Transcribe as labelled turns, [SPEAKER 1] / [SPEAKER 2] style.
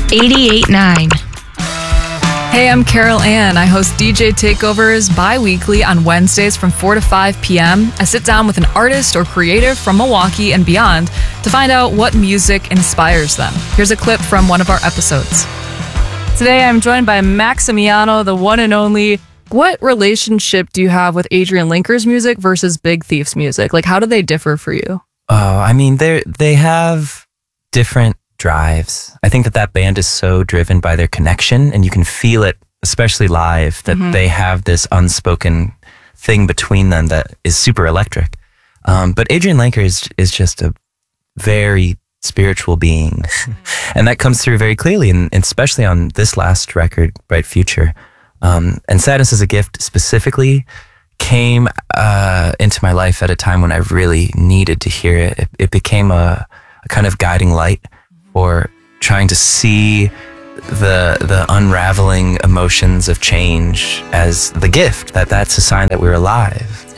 [SPEAKER 1] 88.9.
[SPEAKER 2] Hey, I'm Carol Ann. I host DJ Takeovers bi-weekly on Wednesdays from 4 to 5 p.m. I sit down with an artist or creative from Milwaukee and beyond to find out what music inspires them. Here's a clip from one of our episodes. Today, I'm joined by Maximiano, the one and only. What relationship do you have with Adrian Linker's music versus Big Thief's music? Like, how do they differ for you?
[SPEAKER 3] Oh, I mean, they have different drives. I think that band is so driven by their connection, and you can feel it, especially live, that they have this unspoken thing between them that is super electric. But Adrian Linker is just a very spiritual being, and that comes through very clearly, and especially on this last record, Bright Future. And Sadness is a Gift specifically came into my life at a time when I really needed to hear it. It became a kind of guiding light for trying to see the unraveling emotions of change as the gift, that's a sign that we're alive.